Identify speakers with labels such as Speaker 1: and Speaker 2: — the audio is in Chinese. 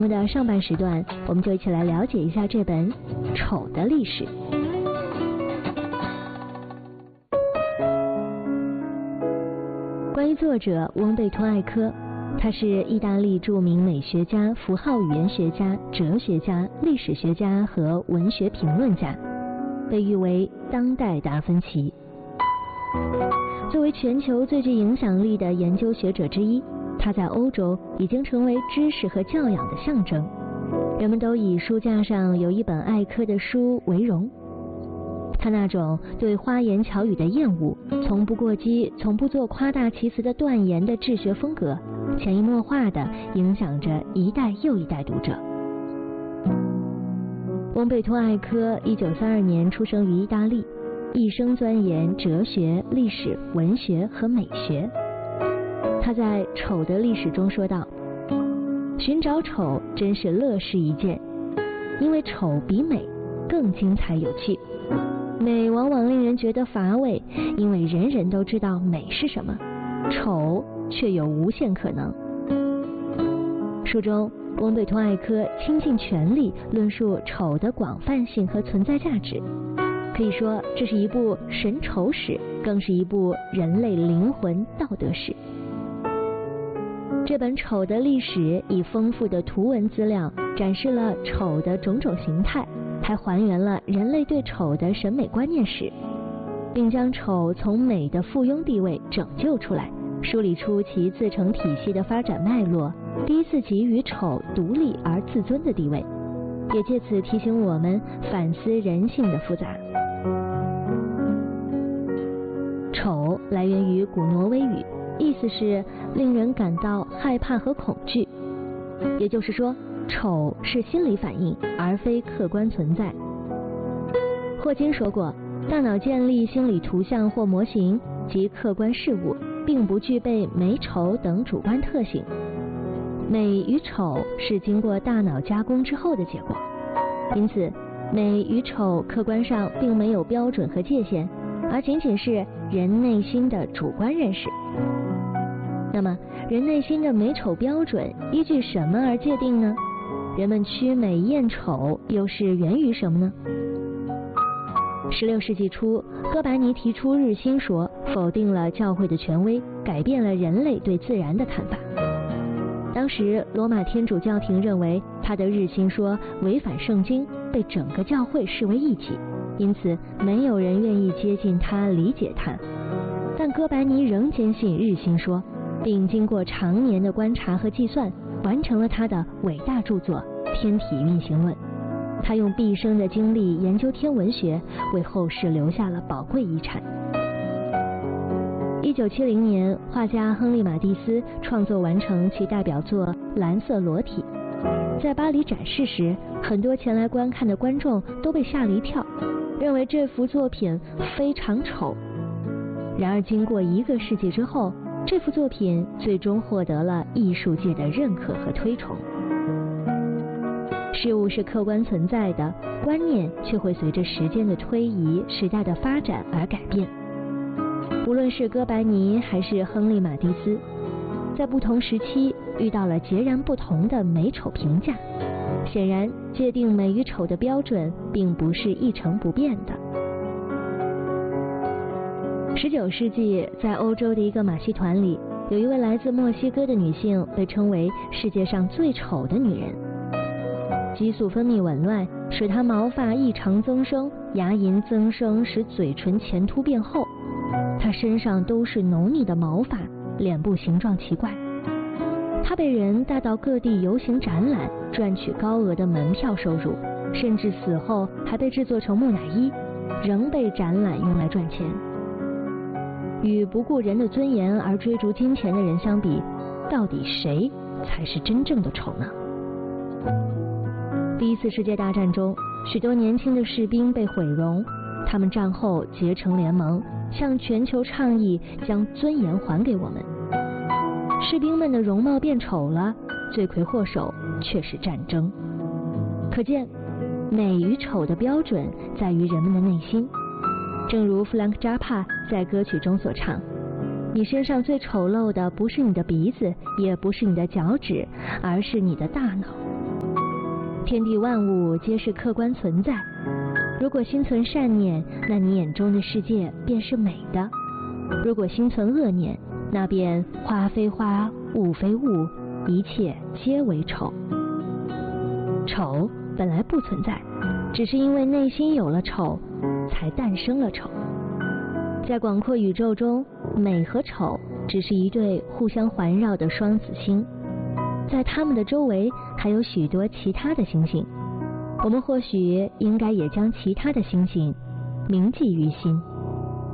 Speaker 1: 节目的上半时段，我们就一起来了解一下这本丑的历史。关于作者翁贝托艾科，他是意大利著名美学家、符号语言学家、哲学家、历史学家和文学评论家，被誉为当代达芬奇。作为全球最具影响力的研究学者之一，他在欧洲已经成为知识和教养的象征，人们都以书架上有一本艾科的书为荣。他那种对花言巧语的厌恶，从不过激、从不做夸大其词的断言的治学风格，潜移默化地影响着一代又一代读者。翁贝托艾科1932年出生于意大利，一生钻研哲学、历史、文学和美学。他在《丑的历史》中说道：寻找丑真是乐事一件，因为丑比美更精彩有趣。美往往令人觉得乏味，因为人人都知道美是什么，丑却有无限可能。书中，翁贝托艾科倾尽全力论述丑的广泛性和存在价值，可以说这是一部神丑史，更是一部人类灵魂道德史。这本《丑的历史》以丰富的图文资料展示了丑的种种形态，还还原了人类对丑的审美观念史，并将丑从美的附庸地位拯救出来，梳理出其自成体系的发展脉络，第一次给予丑独立而自尊的地位，也借此提醒我们反思人性的复杂。丑来源于古挪威语，意思是令人感到害怕和恐惧，也就是说，丑是心理反应，而非客观存在。霍金说过，大脑建立心理图像或模型及客观事物，并不具备美丑等主观特性。美与丑是经过大脑加工之后的结果，因此美与丑客观上并没有标准和界限，而仅仅是人内心的主观认识。那么，人内心的美丑标准依据什么而界定呢？人们趋美厌丑又是源于什么呢？16世纪初，哥白尼提出日心说，否定了教会的权威，改变了人类对自然的看法。当时，罗马天主教廷认为他的日心说违反圣经，被整个教会视为异己，因此没有人愿意接近他、理解他。但哥白尼仍坚信日心说，并经过长年的观察和计算，完成了他的伟大著作《天体运行论》。他用毕生的精力研究天文学，为后世留下了宝贵遗产。1970年，画家亨利·马蒂斯创作完成其代表作《蓝色裸体》。在巴黎展示时，很多前来观看的观众都被吓了一跳，认为这幅作品非常丑。然而，经过1个世纪之后，这幅作品最终获得了艺术界的认可和推崇。事物是客观存在的，观念却会随着时间的推移、时代的发展而改变。无论是哥白尼还是亨利·马蒂斯，在不同时期遇到了截然不同的美丑评价。显然，界定美与丑的标准并不是一成不变的。19世纪，在欧洲的一个马戏团里，有一位来自墨西哥的女性被称为世界上最丑的女人。激素分泌紊乱使她毛发异常增生，牙龈增生使嘴唇前凸变厚，她身上都是浓密的毛发，脸部形状奇怪。她被人带到各地游行展览，赚取高额的门票收入，甚至死后还被制作成木乃伊，仍被展览用来赚钱。与不顾人的尊严而追逐金钱的人相比，到底谁才是真正的丑呢？第1次世界大战中，许多年轻的士兵被毁容，他们战后结成联盟，向全球倡议将尊严还给我们。士兵们的容貌变丑了，罪魁祸首却是战争。可见，美与丑的标准在于人们的内心。正如弗兰克·扎帕在歌曲中所唱，你身上最丑陋的不是你的鼻子，也不是你的脚趾，而是你的大脑。 天地万物皆是客观存在。如果心存善念，那你眼中的世界便是美的；如果心存恶念，那便花非花，物非物，一切皆为丑。丑本来不存在，只是因为内心有了丑，才诞生了丑。在广阔宇宙中，美和丑只是一对互相环绕的双子星，在它们的周围还有许多其他的星星，我们或许应该也将其他的星星铭记于心。